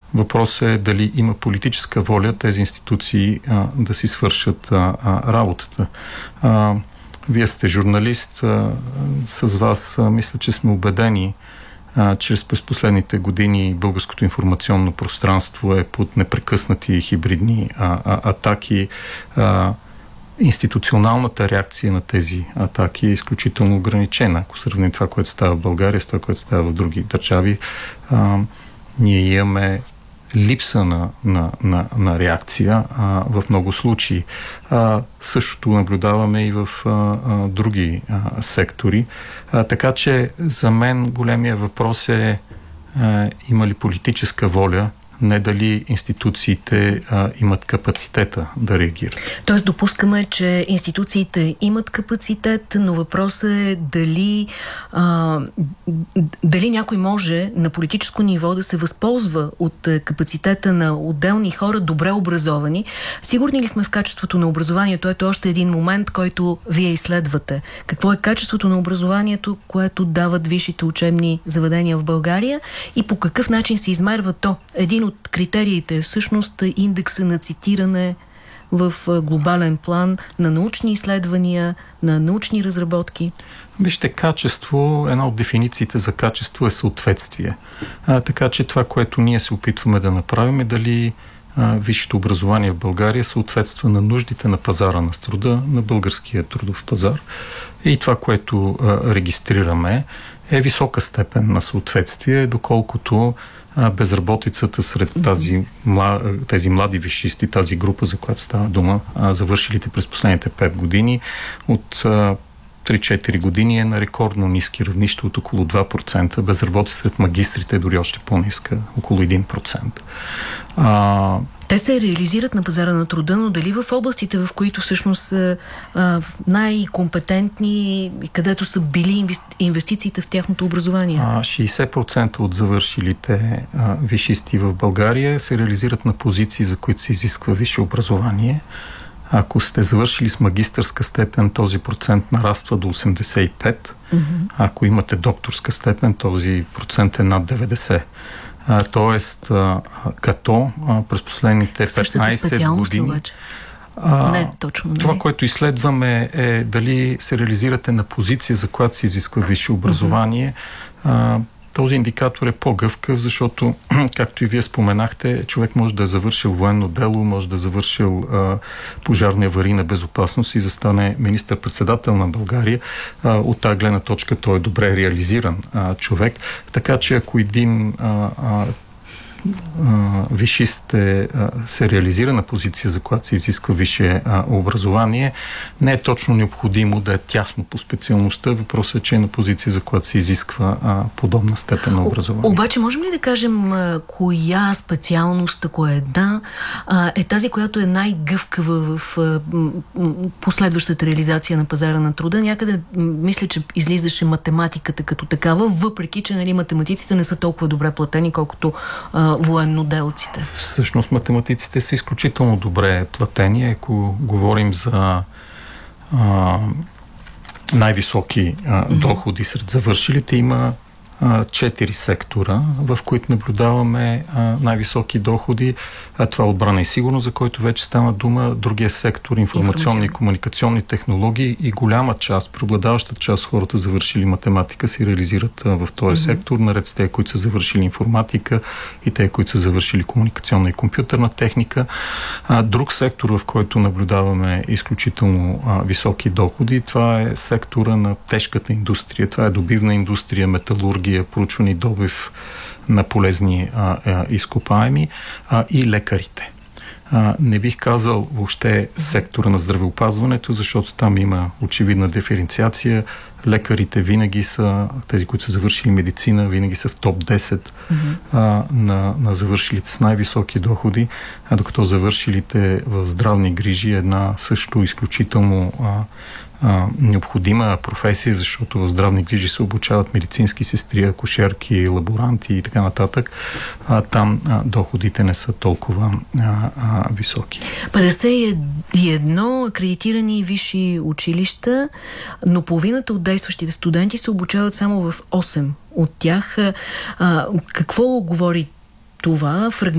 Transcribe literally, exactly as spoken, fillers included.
Въпросът е дали има политическа воля тези институции а, да си свършат а, а, работата. А, вие сте журналист. А, с вас а, мисля, че сме убедени, а, чрез през последните години българското информационно пространство е под непрекъснати хибридни а, а, атаки. А, институционалната реакция на тези атаки е изключително ограничена. Ако сравним това, което става в България с това, което става в други държави, а, ние имаме липса на, на, на, на реакция а, в много случаи. А, същото наблюдаваме и в а, а, други а, сектори. А, така че за мен големия въпрос е а, има ли политическа воля, не дали институциите а, имат капацитета да реагират. Тоест допускаме, че институциите имат капацитет, но въпросът е дали, а, дали някой може на политическо ниво да се възползва от капацитета на отделни хора, добре образовани. Сигурни ли сме в качеството на образованието? Ето още един момент, който вие изследвате. Какво е качеството на образованието, което дават висшите учебни заведения в България и по какъв начин се измерва то? Един от критериите е всъщност индекса на цитиране в глобален план на научни изследвания, на научни разработки. Вижте, качество, една от дефинициите за качество е съответствие. А, така че това, което ние се опитваме да направим е дали а, висшето образование в България съответства на нуждите на пазара на труда, на българския трудов пазар. И това, което а, регистрираме е висока степен на съответствие, доколкото безработицата сред тази, тези млади висшисти, тази група, за която става дума, завършилите през последните пет години, от три-четири години е на рекордно ниски равнища от около два процента. Безработица сред магистрите е дори още по-ниска, около един процент. А, Те се реализират на пазара на труда, но дали в областите, в които всъщност са най-компетентни и където са били инвестициите в тяхното образование? А, шейсет процента от завършилите а, висшисти в България се реализират на позиции, за които се изисква висше образование. Ако сте завършили с магистърска степен, този процент нараства до осемдесет и пет. Mm-hmm. Ако имате докторска степен, този процент е над деветдесет. А, тоест, а, като а, през последните петнайсет години... А, не, точно не. Това, което изследваме е дали се реализирате на позиция, за която се изисква висше образование. Mm-hmm. А, този индикатор е по-гъвкав, защото, както и вие споменахте, човек може да е завършил военно дело, може да е завършил а, пожарна аварийна безопасност и да стане министър-председател на България. А, от тази гледна точка той е добре реализиран а, човек. Така че ако един а, а, висшист е, се реализира на позиция, за която се изисква висше а, образование, не е точно необходимо да е тясно по специалността. Въпросът е, че е на позиция, за която се изисква а, подобна степен на образование. Обаче можем ли да кажем а, коя специалност, ако е една, а, е тази, която е най-гъвкава в а, последващата реализация на пазара на труда? Някъде мисля, че излизаше математиката като такава, въпреки че нали, математиците не са толкова добре платени, колкото а, военноделците. Всъщност математиците са изключително добре платени. Ако говорим за а, най-високи а, mm-hmm. доходи сред завършилите, има четири сектора, в които наблюдаваме а, най-високи доходи. А, това е отбрана и сигурност, за който вече стана дума. Другия сектор, информационни и комуникационни технологии и голяма част, преобладаващата част хората завършили математика се реализират а, в този mm-hmm. сектор, наред с те, които са завършили информатика и те, които са завършили комуникационна и компютърна техника. А, друг сектор, в който наблюдаваме изключително а, високи доходи, това е сектора на тежката индустрия. Това е добивна индустрия, металургия, проучване и добив на полезни а, а, изкопаеми а, и лекарите. А, не бих казал въобще сектора на здравеопазването, защото там има очевидна диференциация. Лекарите винаги са, тези, които са завършили медицина, винаги са в топ десет mm-hmm. а, на, на завършилите с най-високи доходи, а докато завършилите в здравни грижи една също изключително а, а, необходима професия, защото в здравни грижи се обучават медицински сестри, акушерки, лаборанти и така нататък. А, там а, доходите не са толкова а, а, високи. петдесет и едно акредитирани висши училища, но половината от действащите студенти се обучават само в осем от тях. А, какво говори това?